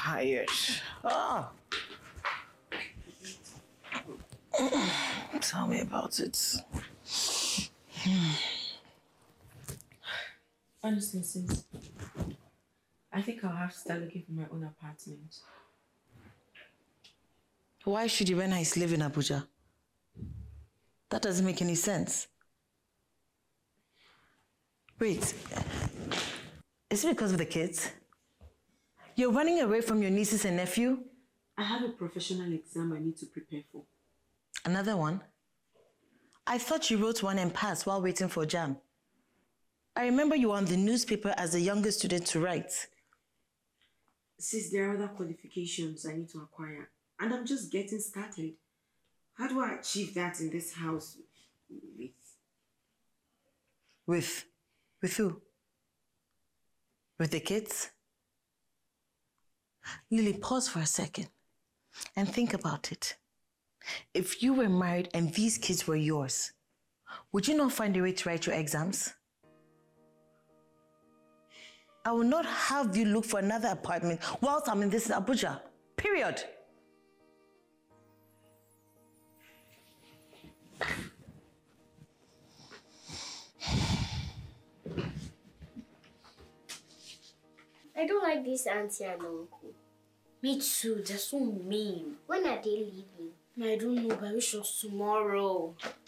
tired. Ah. Tell me about it. Honestly, sis, I think I'll have to start looking for my own apartment. Why should Irena live in Abuja? That doesn't make any sense. Wait, is it because of the kids? You're running away from your nieces and nephew? I have a professional exam I need to prepare for. Another one? I thought you wrote one and passed while waiting for JAM. I remember you were on the newspaper as the youngest student to write. Sis, there are other qualifications I need to acquire, and I'm just getting started. How do I achieve that in this house With who? With the kids? Lily, pause for a second and think about it. If you were married and these kids were yours, would you not find a way to write your exams? I will not have you look for another apartment whilst I'm in this Abuja. Period. I don't like this auntie and uncle. Me too, they're so mean. When are they leaving? I don't know, but I wish it was tomorrow.